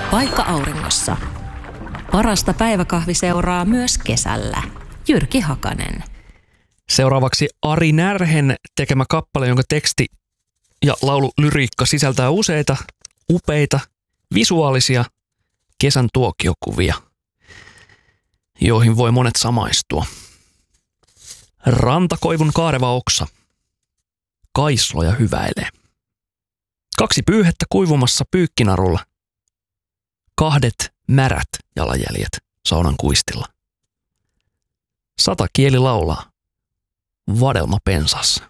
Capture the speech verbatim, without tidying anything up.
Paikka auringossa. Parasta päiväkahviseuraa myös kesällä. Jyrki Hakanen. Seuraavaksi Ari Närhen tekemä kappale, jonka teksti ja laululyriikka sisältää useita upeita visuaalisia kesän tuokiokuvia, joihin voi monet samaistua. Rantakoivun kaareva oksa. Kaisloja hyväilee. Kaksi pyyhettä kuivumassa pyykkinarulla. Kahdet märät jalanjäljet saunan kuistilla. Sata kieli laulaa. Vadelma pensassa.